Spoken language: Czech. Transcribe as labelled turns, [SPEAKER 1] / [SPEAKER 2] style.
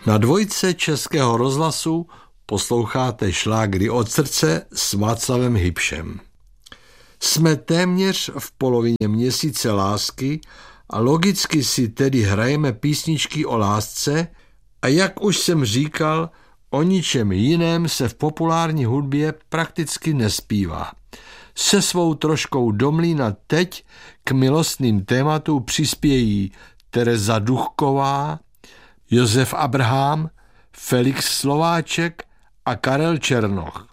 [SPEAKER 1] Na dvojce Českého rozhlasu posloucháte šlágry od srdce s Václavem Hybšem. Jsme téměř v polovině měsíce lásky a logicky si tedy hrajeme písničky o lásce a jak už jsem říkal, o ničem jiném se v populární hudbě prakticky nespívá. Se svou troškou do mlýna teď k milostným tématům přispějí Tereza Duchková, Josef Abrham, Felix Slováček a Karel Černoch.